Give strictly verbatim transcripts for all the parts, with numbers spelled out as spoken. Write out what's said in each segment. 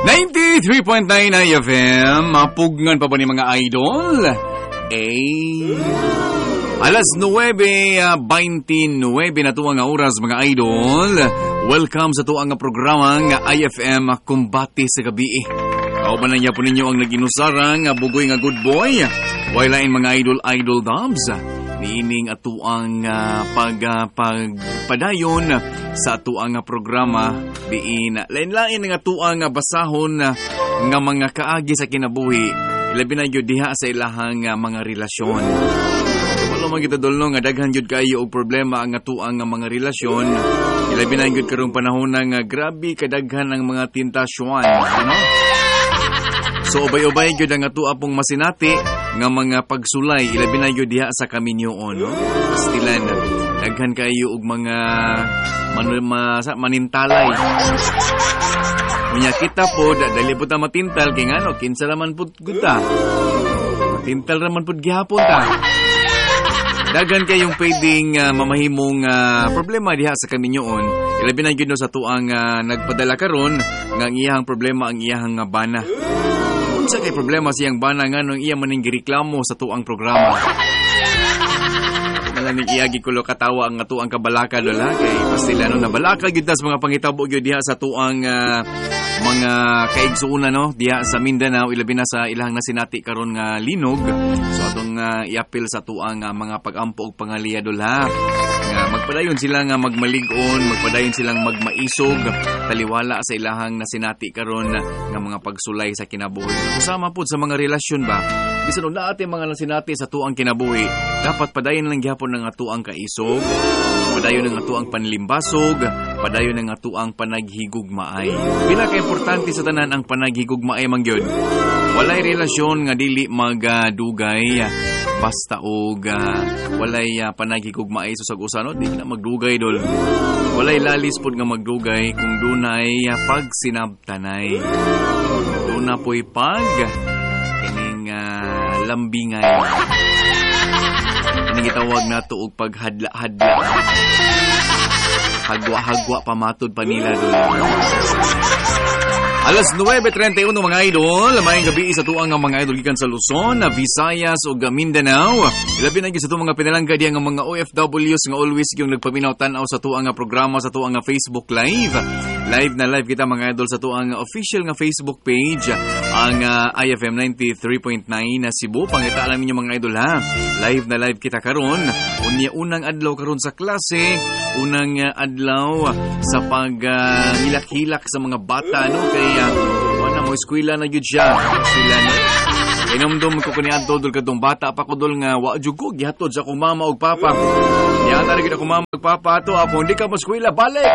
ninety-three point nine I F M, mapugnan pa ba ni mga idol? Eh, alas nuwebe twenty-nine na tuwang oras mga idol. Welcome sa tuwang programang I F M Kumbati sa Gabi. Kauban na niya po ninyo ang naginusarang bugoy nga good boy. Wailain mga idol-idol dubs. Niining atuang uh, pag, uh, pagpadayon sa atuang programa diin lain-lain nga atuang basahon uh, nga mga kaagi sa kinabuhi ilabi na gyud diha sa ilahang uh, mga relasyon. Wala man kita dulno nga daghan gyud kayo og problema ang atuang mga relasyon. Ilabi na gyud karong panahon nga grabe kadaghan ang mga tentasyon, ano? So ubay-ubay gyud ang atua pong masinati nga mga pagsulay ilabi na gyud diha sa kaminyoon, no? Pastilan daghan kayo og mga man, ma, manintalay. Unya kita po dali po ta matintal kay ngano kinsa raman pud guta. Matintal raman pud gihapon ta. Daghan kayong pwedeng uh, mamahimong uh, problema diha sa kaminyoon. Ilabi na gyud no sa tuang uh, nagpadala karon nga ang iyang problema ang iyang uh, bana. Sa kay problema siyang bana nga nung iya maning gireklamo sa tuang programa. Malaning iyagi kulo katawa ang atuang kabalaka dola kay pastilano na balaka gyud tas mga pangitabo gyud diha sa tuang uh, mga kaigsuuna no diha sa Mindanao ilabi na sa ilahang nasinati karon nga linog. So atong uh, iapil sa tuang uh, mga pagampo og pangaliya dola nga magpadayon sila nga magmalig-on, magpadayon silang magmaisog taliwala sa ilahang nasinati karon nga mga pagsulay sa kinabuhi. Kasama pud sa mga relasyon ba bisan og naate mga nasinati sa tuang kinabuhi dapat padayon lang gyapon ng atuang kaisog, padayon ng atuang panlimbasog, padayon ng atuang panaghigugmaay. Pinaka-importante sa tanan ang panaghigugmaay mangyod. Walay relasyon nga dili magdugay basta og uh, walay uh, panaghigugmaay sa usano di na magdugay dol. Walay lalis pod nga magdugay kung dunay uh, pagsinabtanay. Duna po'y pag kining uh, lambingay. Ini gitawag nato og paghadla-hadla. Hagwa-hagwa pamatod pa nila doon. Alas nine thirty-one mga idol, mayang gabi sa tuang nga mga idol gikan sa Luzon, Visayas ug Mindanao. Ilabi na gyud sa tuang mga pinalangga diha nga mga O F Ws nga always yung nagpaminaw tan-aw sa tuang nga programa sa tuang nga Facebook Live. Live na live kita mga idol sa tuang nga official nga Facebook page ang uh, I F M ninety-three point nine na Cebu. Pangita lang ninyo mga idol ha. Live na live kita karon. Unya unang adlaw karon sa klase, unang uh, adlaw sa pag uh, hilak-hilak sa mga bata no kay uh, wala mo eskwela na gyud siya. Sila no. Inomdom ko kani adto dul kadtong bata pa ko dul nga wa jud ko gihatod sa akong mama ug papa. Nya ta gyud akong mama ug papa ato ako hindi ka mo eskwela balik.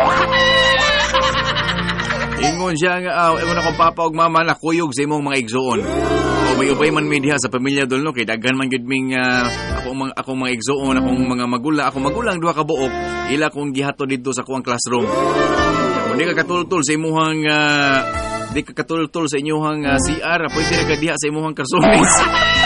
Ingon siya nga, uh, ingon akong papa ug mama na kuyog sa imong mga igsoon. O may ubay man may diha sa pamilya dol no kay daghan man gyud ming uh, ako mga akong mga igsoon, akong mga magula, akong magulang duha ka buok, ila kong gihatod didto sa kuang classroom. Hindi ka katultol sa imuhang uh, di ka katultol sa inyong uh, C R, pwede na ka diha sa imuhang karsones.